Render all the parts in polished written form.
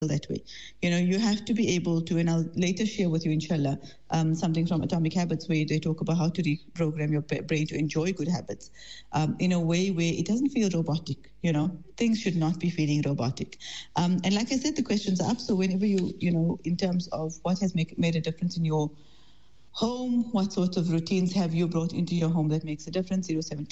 that way. You have to be able to, and I'll later share with you, inshallah, something from Atomic Habits where they talk about how to reprogram your brain to enjoy good habits in a way where it doesn't feel robotic. Things should not be feeling robotic. And like I said, the questions are up. So whenever in terms of what has made a difference in your home, what sort of routines have you brought into your home that makes a difference?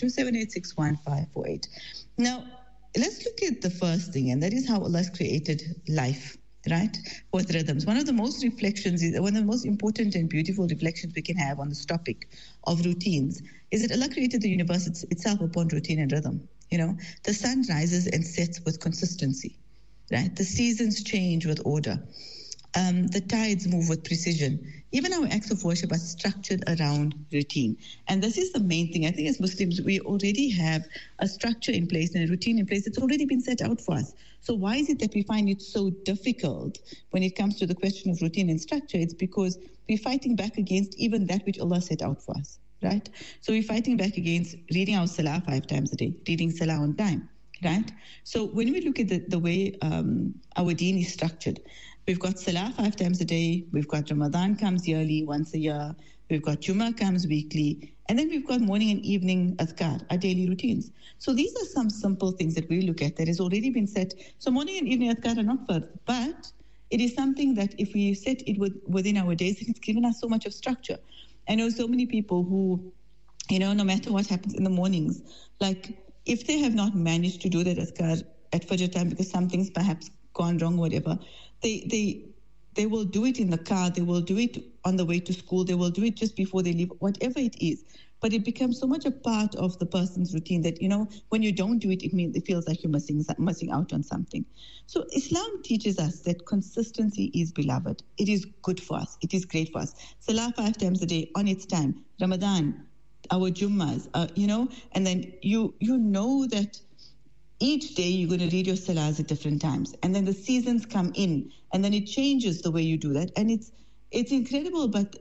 0727861548. Now, let's look at the first thing, and that is how Allah has created life, right? With rhythms. One of the most important and beautiful reflections we can have on this topic of routines is that Allah created the universe itself upon routine and rhythm. The sun rises and sets with consistency, right? The seasons change with order. The tides move with precision. Even our acts of worship are structured around routine. And this is the main thing. I think as Muslims, we already have a structure in place and a routine in place that's already been set out for us. So why is it that we find it so difficult when it comes to the question of routine and structure? It's because we're fighting back against even that which Allah set out for us, right? So we're fighting back against reading our salah 5 times a day, reading salah on time, right? So when we look at the way our deen is structured, we've got Salah 5 times a day. We've got Ramadan comes yearly, once a year. We've got Jummah comes weekly. And then we've got morning and evening adhkar, our daily routines. So these are some simple things that we look at that has already been set. So morning and evening adhkar are not fard, but it is something that if we set it within our days, it's given us so much of structure. I know so many people who, no matter what happens in the mornings, like if they have not managed to do that adhkar at Fajr time because something's perhaps gone wrong, whatever, they will do it in the car, they will do it on the way to school, they will do it just before they leave, whatever it is. But it becomes so much a part of the person's routine that, when you don't do it, it feels like you're missing out on something. So Islam teaches us that consistency is beloved. It is good for us. It is great for us. Salah 5 times a day on its time. Ramadan, our Jummahs, and then you know that each day you're going to read your salahs at different times, and then the seasons come in, and then it changes the way you do that, and it's incredible. But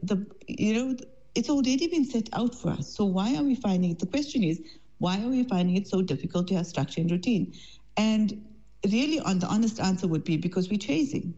it's already been set out for us. So why are we finding it? The question is, why are we finding it so difficult to have structure and routine? And really, the honest answer would be because we're chasing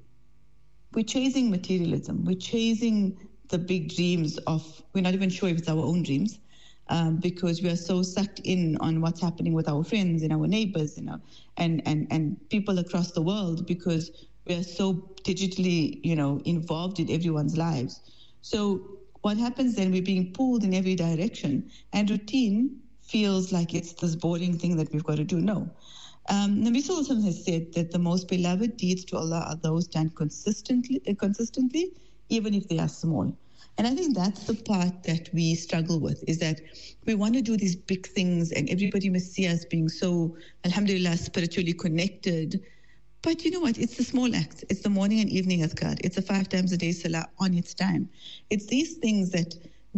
materialism. We're chasing the big dreams we're not even sure if it's our own dreams. Because we are so sucked in on what's happening with our friends and our neighbors, and people across the world, because we are so digitally, involved in everyone's lives. So what happens then? We're being pulled in every direction, and routine feels like it's this boring thing that we've got to do. No. Nabi Sallallahu Alaihi Wasallam has said that the most beloved deeds to Allah are those done consistently, even if they are small. And I think that's the part that we struggle with, is that we want to do these big things and everybody must see us being so, alhamdulillah, spiritually connected. But you know what? It's the small acts. It's the morning and evening adhkar. It's the 5 times a day salah on its time. It's these things that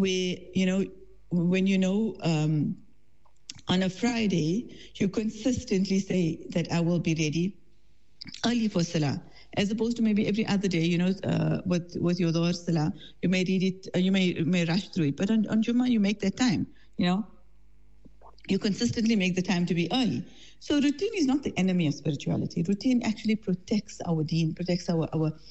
when on a Friday, you consistently say that I will be ready early for salah, as opposed to maybe every other day, with your Dhuhr salah, you may read it, you may rush through it. But on Jummah, you make that time, You consistently make the time to be early. So routine is not the enemy of spirituality. Routine actually protects our deen, protects our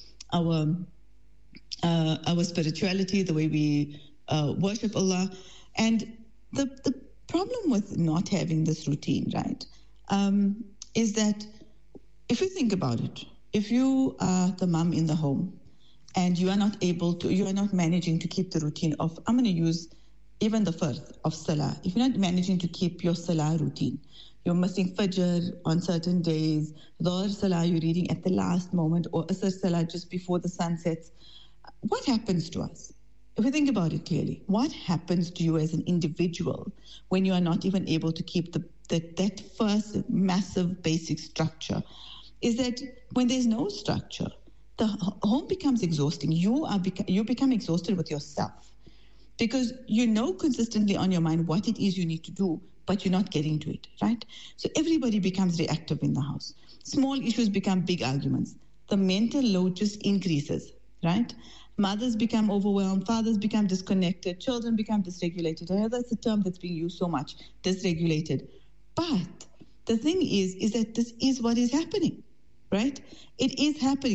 spirituality, the way we worship Allah. And the problem with not having this routine, right, is that if you think about it, if you are the mom in the home and you are not managing to keep the routine of, I'm going to use even the first of salah. If you're not managing to keep your salah routine, you're missing fajr on certain days, dhuhr salah you're reading at the last moment, or asr salah just before the sun sets, what happens to us? If we think about it clearly, what happens to you as an individual when you are not even able to keep that first massive basic structure? Is that when there's no structure, the home becomes exhausting. You become exhausted with yourself because you know consistently on your mind what it is you need to do, but you're not getting to it, right? So everybody becomes reactive in the house. Small issues become big arguments. The mental load just increases, right? Mothers become overwhelmed, fathers become disconnected, children become dysregulated. I know that's a term that's being used so much, dysregulated. But the thing is that this is what is happening, right? It is happening.